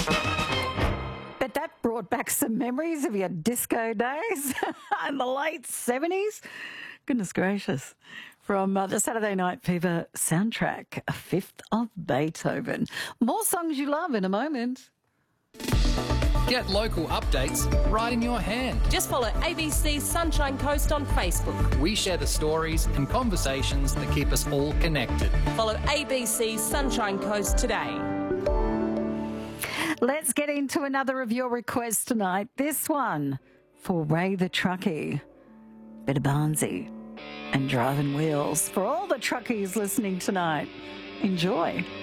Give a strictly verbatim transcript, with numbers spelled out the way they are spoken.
But that brought back some memories of your disco days in the late seventies. Goodness gracious. From uh, the Saturday Night Fever soundtrack, A Fifth of Beethoven. More songs you love in a moment. Get local updates right in your hand. Just follow A B C Sunshine Coast on Facebook. We share the stories and conversations that keep us all connected. Follow A B C Sunshine Coast today. Let's get into another of your requests tonight. This one for Ray the Truckie. Bit of Barnsey and Driving Wheels. For all the truckies listening tonight, enjoy.